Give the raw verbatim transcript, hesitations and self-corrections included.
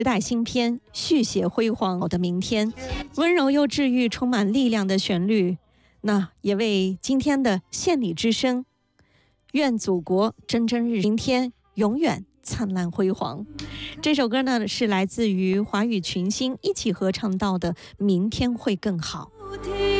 时代新篇，续写辉煌的明天。温柔又治愈、充满力量的旋律，那也为今天的献礼之声。愿祖国蒸蒸日，明天永远灿烂辉煌。这首歌呢，是来自于华语群星一起合唱到的《明天会更好》。